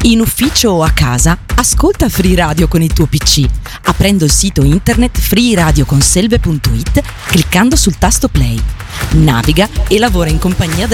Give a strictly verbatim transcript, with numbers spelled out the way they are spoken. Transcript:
In ufficio o a casa, ascolta Free Radio con il tuo P C, aprendo il sito internet free radio conselve punto it, cliccando sul tasto play. Naviga e lavora in compagnia della